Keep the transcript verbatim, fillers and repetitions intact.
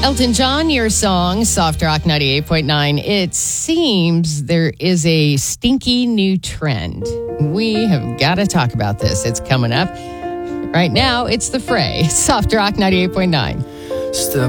Elton John, your song, Soft Rock ninety-eight point nine. It seems there is a stinky new trend. We have got to talk about this. It's coming up. Right now, it's The Fray, Soft Rock ninety-eight point nine. Step